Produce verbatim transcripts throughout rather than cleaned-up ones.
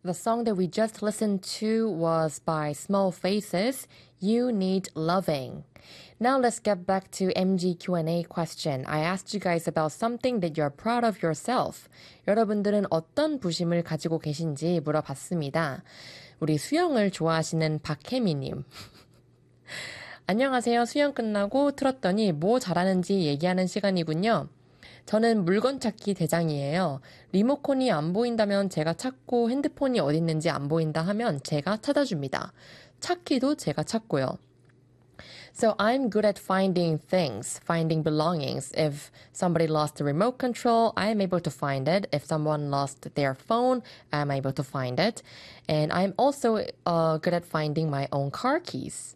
The song that we just listened to was by Small Faces, You Need Loving. Now let's get back to M G Q and A question. I asked you guys about something that you're proud of yourself. 여러분들은 어떤 부심을 가지고 계신지 물어봤습니다. 우리 수영을 좋아하시는 박혜미님. 안녕하세요. 수영 끝나고 틀었더니 뭐 잘하는지 얘기하는 시간이군요. 저는 물건 찾기 대장이에요. 리모컨이 안 보인다면 제가 찾고 핸드폰이 어디 있는지 안 보인다 하면 제가 찾아줍니다. 찾기도 제가 찾고요. So I'm good at finding things, finding belongings. If somebody lost the remote control, I'm able to find it. If someone lost their phone, I'm able to find it. And I'm also uh, good at finding my own car keys.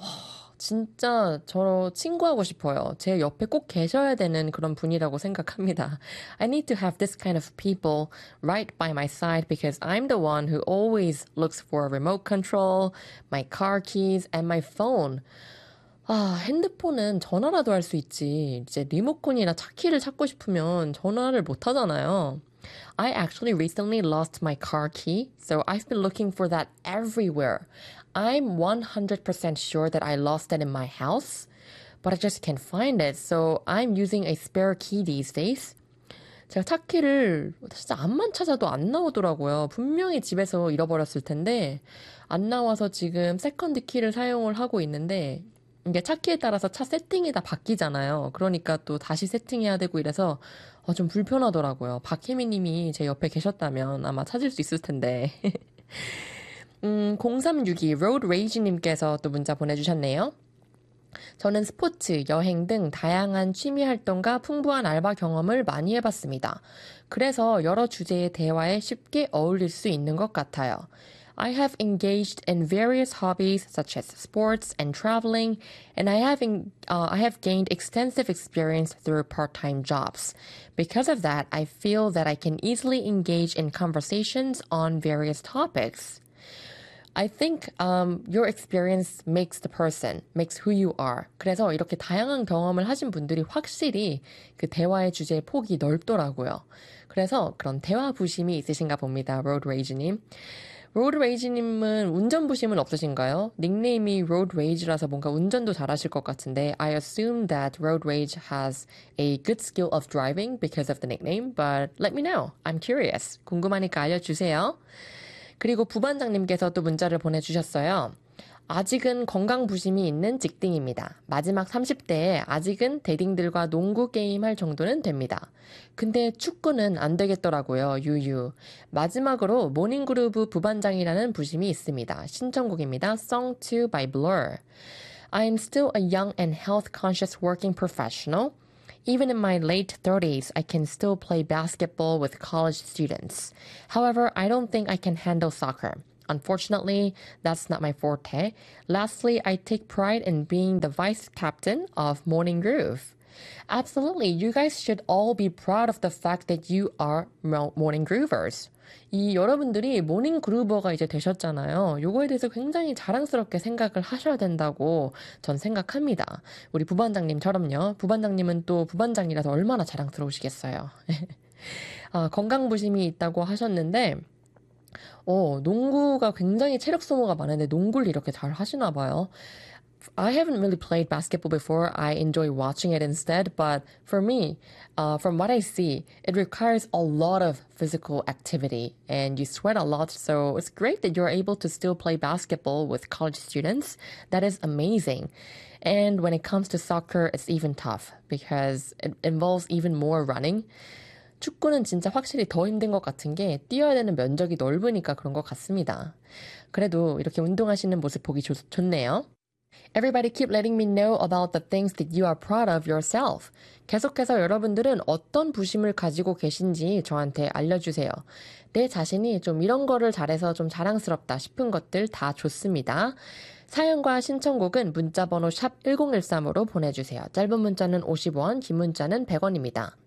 진짜 저 친구하고 싶어요. 제 옆에 꼭 계셔야 되는 그런 분이라고 생각합니다. I need to have this kind of people right by my side because I'm the one who always looks for a remote control, my car keys, and my phone. 아, 핸드폰은 전화라도 할 수 있지. 이제 리모컨이나 차키를 찾고 싶으면 전화를 못 하잖아요. I actually recently lost my car key, so I've been looking for that everywhere. I'm one hundred percent sure that I lost it in my house, but I just can't find it, so I'm using a spare key these days. 제가 차키를 진짜 암만 찾아도 안 나오더라고요. 분명히 집에서 잃어버렸을 텐데 안 나와서 지금 세컨드 키를 사용을 하고 있는데 이게 차키에 따라서 차 세팅이 다 바뀌잖아요. 그러니까 또 다시 세팅해야 되고 이래서 어, 좀 불편하더라고요. 박혜미 님이 제 옆에 계셨다면 아마 찾을 수 있을 텐데. 음, 공삼육이 Road Rage 님께서 또 문자 보내주셨네요. 저는 스포츠, 여행 등 다양한 취미 활동과 풍부한 알바 경험을 많이 해봤습니다. 그래서 여러 주제의 대화에 쉽게 어울릴 수 있는 것 같아요. I have engaged in various hobbies such as sports and traveling, and I have in, uh, I have gained extensive experience through part-time jobs. Because of that, I feel that I can easily engage in conversations on various topics. I think um, your experience makes the person, makes who you are. 그래서 이렇게 다양한 경험을 하신 분들이 확실히 그 대화의 주제의 폭이 넓더라고요. 그래서 그런 대화 부심이 있으신가 봅니다, Road Rage님. 로드 레이지님은 운전 부심은 없으신가요? 닉네임이 로드 레이지라서 뭔가 운전도 잘하실 것 같은데 I assume that Road Rage has a good skill of driving because of the nickname, but let me know. I'm curious. 궁금하니까 알려주세요. 그리고 부반장님께서 또 문자를 보내주셨어요. 아직은 건강 부심이 있는 직딩입니다. 마지막 삼십 대에 아직은 대딩들과 농구 게임할 정도는 됩니다. 근데 축구는 안 되겠더라고요. 유유. 마지막으로 모닝그루브 부반장이라는 부심이 있습니다. 신청곡입니다. Song two by Blur. I am still a young and health-conscious working professional. Even in my late thirties, I can still play basketball with college students. However, I don't think I can handle soccer. Unfortunately, that's not my forte. Lastly, I take pride in being the vice captain of Morning Groove. Absolutely, you guys should all be proud of the fact that you are Morning Groovers. 이 여러분들이 모닝 그루버가 이제 되셨잖아요. 요거에 대해서 굉장히 자랑스럽게 생각을 하셔야 된다고 전 생각합니다. 우리 부반장님처럼요. 부반장님은 또 부반장이라서 얼마나 자랑스러우시겠어요. 아, 건강부심이 있다고 하셨는데 어, 농구가 굉장히 체력 소모가 많은데 농구를 이렇게 잘 하시나 봐요. I haven't really played basketball before. I enjoy watching it instead. But for me, uh, from what I see, it requires a lot of physical activity and you sweat a lot. So it's great that you're able to still play basketball with college students. That is amazing. And when it comes to soccer, it's even tough because it involves even more running. 축구는 진짜 확실히 더 힘든 것 같은 게 뛰어야 되는 면적이 넓으니까 그런 것 같습니다. 그래도 이렇게 운동하시는 모습 보기 좋, 좋네요. Everybody keep letting me know about the things that you are proud of yourself. 계속해서 여러분들은 어떤 부심을 가지고 계신지 저한테 알려주세요. 내 자신이 좀 이런 거를 잘해서 좀 자랑스럽다 싶은 것들 다 좋습니다. 사연과 신청곡은 문자번호 샵 일공일삼으로 보내주세요. 짧은 문자는 오십 원, 긴 문자는 백 원입니다.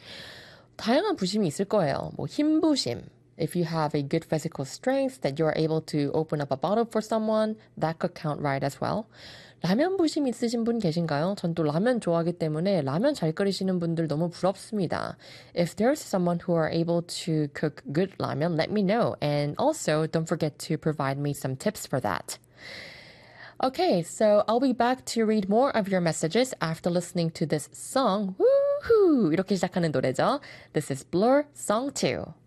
다양한 부심이 있을 거예요. 뭐 힘부심. If you have a good physical strength that you are able to open up a bottle for someone, that could count right as well. 라면 부심 있으신 분 계신가요? 전 또 라면 좋아하기 때문에 라면 잘 끓이시는 분들 너무 부럽습니다. If there's someone who are able to cook good ramen, let me know. And also, don't forget to provide me some tips for that. Okay, so I'll be back to read more of your messages after listening to this song. Woohoo! 이렇게 시작하는 노래죠. This is Blur Song two.